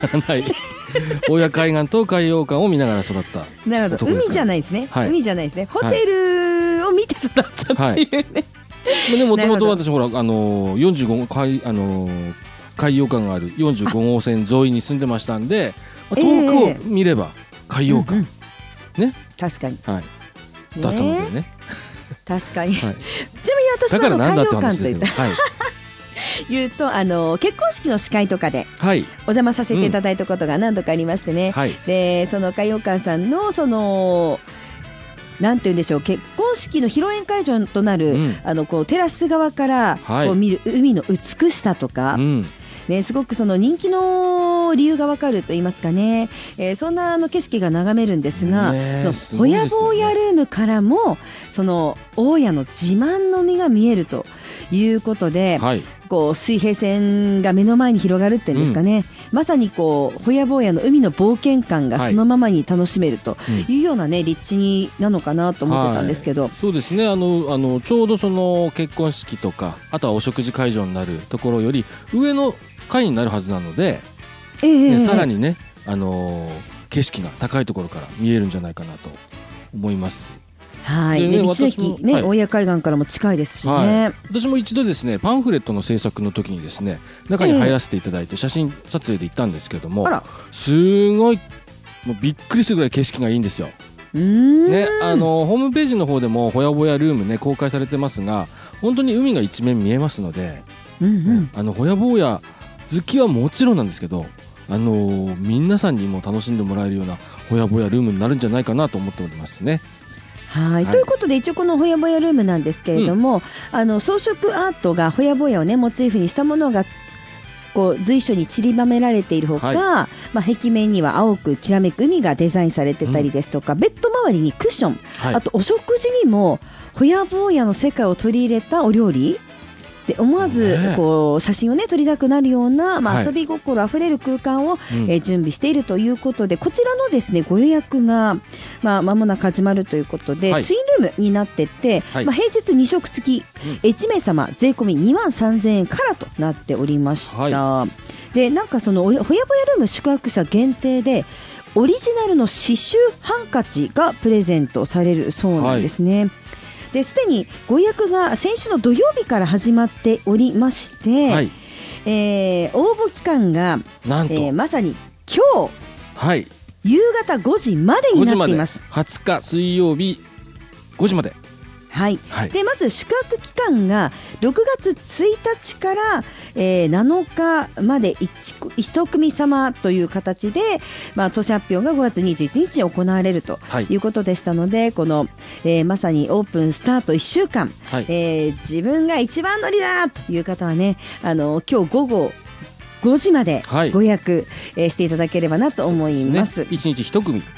はい大谷海岸と海洋館を見ながら育った。 なるほど、海じゃないですね、はい、海じゃないですね、ホテルを見て育ったっていうね、 はい、もともと私ほら45海洋館がある45号線沿いに住んでましたんで、遠くを見れば海洋館、ね、 確かに、 はい、だったのでね確かに、 はい、 ちなみに私は海洋館といったはい言うと結婚式の司会とかでお邪魔させていただいたことが何度かありましてね、でその海洋館さんのなんて言うんでしょう、結婚式の披露宴会場となる、こうテラス側からこう見る海の美しさとか、ね、すごくその人気の理由がわかると言いますかね、そんな景色が眺めるんですが、そのほやぼうやルームからもその大谷の自慢の海が見えるということで、こう水平線が目の前に広がるっていうんですかね、まさにこうほやぼうやの海の冒険感がそのままに楽しめるというようなね、立地なのかなと思ってたんですけど、 そうですね、ちょうどその結婚式とかあとはお食事会場になるところより上の階になるはずなので、さらにね、景色が高いところから見えるんじゃないかなと思います。 はい、道の駅ね、大谷海岸からも近いですしね、 私も一度ですねパンフレットの制作の時にですね中に入らせていただいて写真撮影で行ったんですけども、すごいもうびっくりするぐらい景色がいいんですよ。ね、ホームページの方でもほやぼやルームね公開されてますが、本当に海が一面見えますので、ほやぼや好きはもちろんなんですけど、皆さんにも楽しんでもらえるようなほやぼやルームになるんじゃないかなと思っておりますね。 はい、ということで一応このほやぼやルームなんですけれども、装飾アートがほやぼやをねモチーフにしたものがこう随所に散りばめられているほか、壁面には青くきらめく海がデザインされてたりですとか、ベッド周りにクッション、あとお食事にもほやぼやの世界を取り入れたお料理で、思わずこう写真をね撮りたくなるような、遊び心あふれる空間を、準備しているということで、こちらのですねご予約が間もなく始まるということで、ツインルームになってて、平日2食付き、1名様税込み23,000円からとなっておりました。でなんかそのほやぼやルーム宿泊者限定でオリジナルの刺繍ハンカチがプレゼントされるそうなんですね。ですでにご予約が先週の土曜日から始まっておりまして、応募期間がなんと、 まさに今日、夕方5時までになっています。 20日水曜日5時まで。 でまず宿泊期間が6月1日から、7日まで 1組様という形で、年発表が5月21日に行われるということでしたので、この、まさにオープンスタート1週間、自分が一番乗りだという方はね、今日午後5時までご予約、していただければなと思います。 1日1組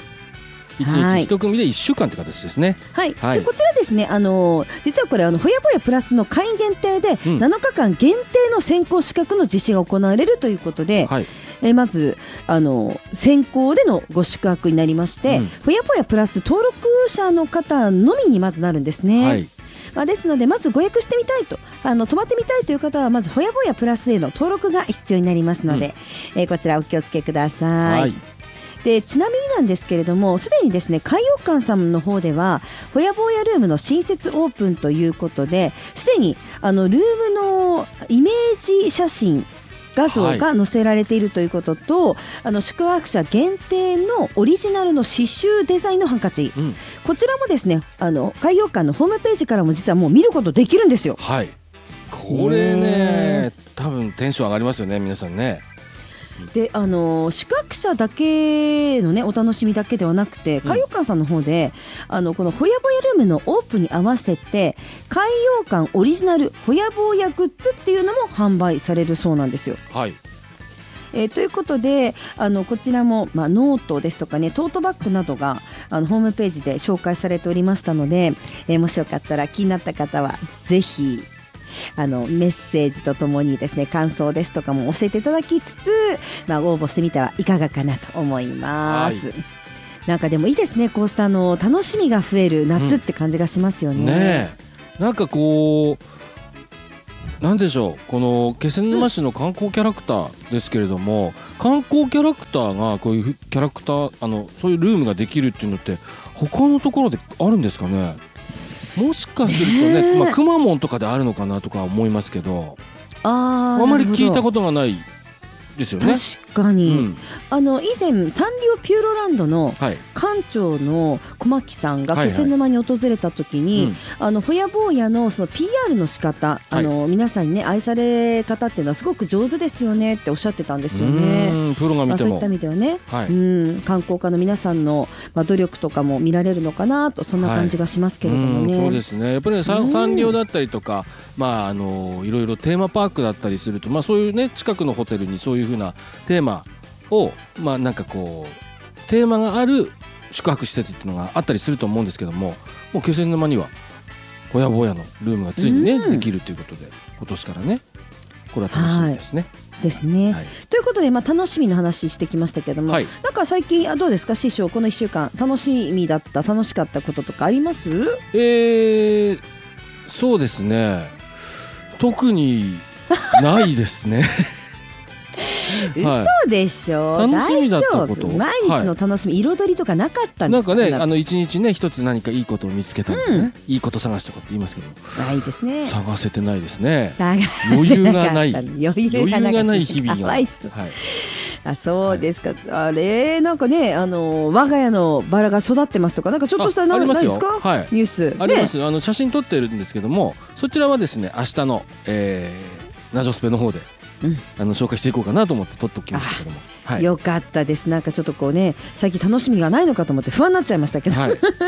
1日1組で1週間という形ですね。 でこちらですね、実はこれほやぼやプラスの会員限定で7日間限定の先行資格の実施が行われるということで、まず先行でのご宿泊になりまして、ほやぼやプラス登録者の方のみにまずなるんですね。ですのでまずご予約してみたいと泊まってみたいという方はまずほやぼやプラスへの登録が必要になりますので、こちらお気をつけください。でちなみになんですけれども、すでにですね海洋館さんの方ではほやぼやルームの新設オープンということで、すでにルームのイメージ写真画像が載せられているということと、宿泊者限定のオリジナルの刺繍デザインのハンカチ、こちらもですね海洋館のホームページからも実はもう見ることできるんですよ。 これね多分テンション上がりますよね、皆さんね。 で宿泊者だけの、ね、お楽しみだけではなくて、海洋館さんの方でこのほやぼやルームのオープンに合わせて海洋館オリジナルほやぼやグッズっていうのも販売されるそうなんですよ。ということでこちらも、ノートですとかねトートバッグなどがホームページで紹介されておりましたので、もしよかったら気になった方はぜひメッセージとともにですね感想ですとかも教えていただきつつ、応募してみてはいかがかなと思います。なんかでもいいですね、こうした楽しみが増える夏って感じがしますよね。 なんかこうなんでしょう、この気仙沼市の観光キャラクターですけれども、観光キャラクターがこういうキャラクターそういうルームができるっていうのって他のところであるんですかね。もしかするとね、くまモンとかであるのかなとか思いますけど、あまり聞いたことがないですよね。 確かに、以前サンリオピューロランドの館長の小牧さんが気仙沼に訪れた時に、ほやぼうやのその PR の仕方、皆さんにね愛され方っていうのはすごく上手ですよねっておっしゃってたんですよね。 プロが見ても、 そういった意味ではね、観光家の皆さんの努力とかも見られるのかなと、そんな感じがしますけれどもね。 そうですね、やっぱり、サンリオだったりとか、いろいろテーマパークだったりすると、そういうね近くのホテルにそういう風なテーマをなんかこうテーマがある宿泊施設っていうのがあったりすると思うんですけども、もう気仙沼にはほやぼやのルームがついにね、できるということで、今年からね、これは楽しみですね。 ですね、ということで、楽しみの話してきましたけども、なんか最近どうですか師匠、この1週間楽しみだった楽しかったこととかあります？ そうですね、特にないですね。 嘘でしょ。 楽しみだったこと、 毎日の楽しみ、彩りとかなかったんですか？ なんかね、一日ね一つ何かいいことを見つけたんでね、いいこと探しとかって言いますけど、 ないですね。 探せてないですね。余裕がない、余裕がない日々が。 そうですか。あれなんかね、我が家のバラが育ってますとか、なんかちょっとした何ですか、ニュースあります。写真撮ってるんですけども、そちらはですね明日のナジョスペの方で紹介していこうかなと思って撮っておきましたけども、 よかったです。なんかちょっとこうね、最近楽しみがないのかと思って不安になっちゃいましたけど、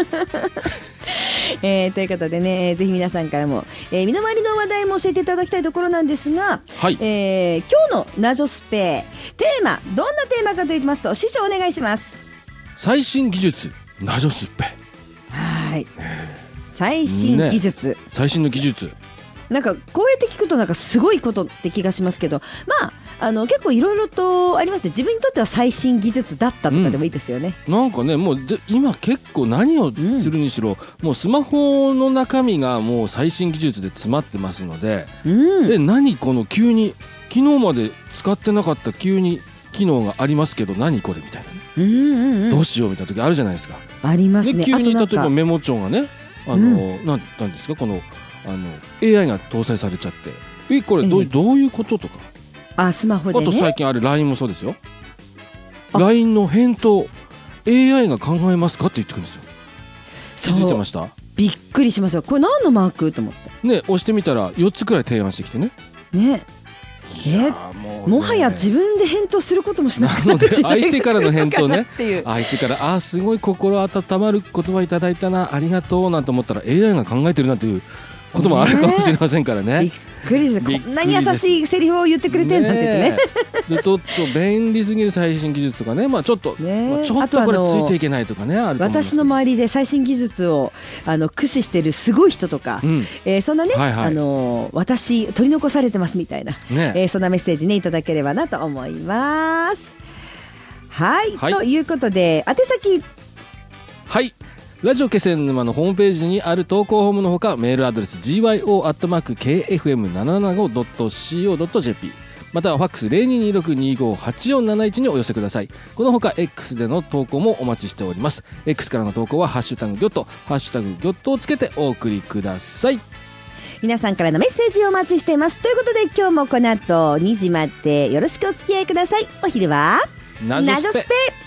ということでね、ぜひ皆さんからも、身の回りの話題も教えていただきたいところなんですが、今日のナジョスペテーマ、どんなテーマかと言いますと、師匠お願いします。 最新技術ナジョスペ。 最新技術、 最新の技術、 なんかこうやって聞くとなんかすごいことって気がしますけど、結構いろいろとありますね。自分にとっては最新技術だったとかでもいいですよね。 なんかね、もう今結構何をするにしろ、もうスマホの中身がもう最新技術で詰まってますので、何この急に昨日まで使ってなかった急に機能がありますけど何これみたいな、どうしようみたいな時あるじゃないですか。 ありますね。 急に例えばメモ帳がね、なんですか、このAI が搭載されちゃって、これどういうこととか、 スマホでね。 あと最近LINE もそうですよ。 LINE の返答 AI が考えますかって言ってくるんですよ。気づいてました？ びっくりしました。これ何のマークと思ってね、押してみたら4つくらい提案してきてね。 もはや自分で返答することもしなくなって相手からの返答ね、相手からすごい心温まる言葉いただいたな、ありがとうなんて思ったら AI が考えてるなんていうこともあるかもしれませんからね。 びっくりです。こんなに優しいセリフを言ってくれてんだって言ってね。 ちょっと便利すぎる最新技術とかね、ちょっとこれついていけないとかね、あると思います。 私の周りで最新技術を駆使しているすごい人とか、そんなね、私取り残されてますみたいな、そんなメッセージねいただければなと思います。ということで宛先、 ラジオ気仙沼のホームページにある投稿フォームのほか、メールアドレス gyo@kfm775.co.jp、 またはファックス 0226258471 にお寄せください。このほか X での投稿もお待ちしております。 X からの投稿はハッシュタグギョット、ハッシュタグギョットをつけてお送りください。 皆さんからのメッセージをお待ちしています。ということで今日もこの後2時までよろしくお付き合いください。お昼はナジョスペ。